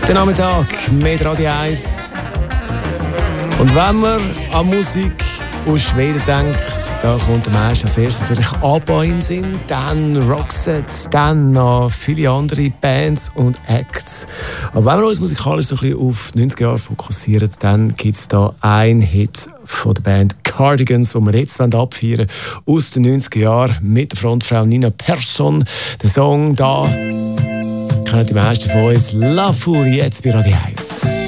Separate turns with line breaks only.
Guten Nachmittag mit Radio 1. Und wenn man an Musik aus Schweden denkt, da kommt am meisten als erstes natürlich ABBA in den Sinn, dann Roxette, dann noch viele andere Bands und Acts. Aber wenn wir uns musikalisch so ein bisschen auf die 90er Jahre fokussieren, dann gibt es da einen Hit von der Band Cardigans, den wir jetzt abfeiern wollen, aus den 90er Jahren mit der Frontfrau Nina Persson. Der Song da kennen die meisten von uns, «La Fool», jetzt bei Radio 1.